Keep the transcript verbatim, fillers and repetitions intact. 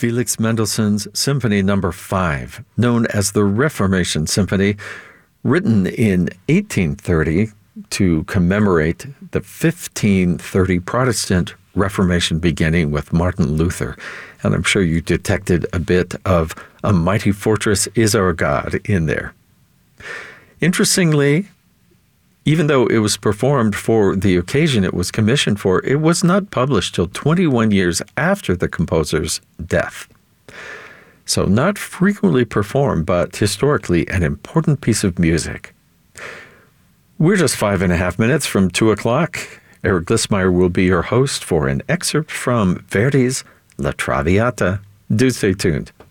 Felix Mendelssohn's Symphony Number five, known as the Reformation Symphony, written in eighteen thirty to commemorate the fifteen thirty Protestant Reformation beginning with Martin Luther. And I'm sure you detected a bit of "A Mighty Fortress is Our God" in there. Interestingly, even though it was performed for the occasion it was commissioned for, it was not published till twenty-one years after the composer's death. So not frequently performed, but historically an important piece of music. We're just five and a half minutes from two o'clock. Eric Glissmeyer will be your host for an excerpt from Verdi's La Traviata. Do stay tuned.